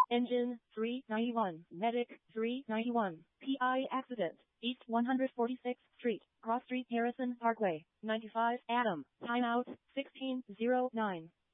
Engine 391, Medic 391, PI accident, East 146th Street, Cross Street, Harrison Parkway, 95, Adam, timeout 1609.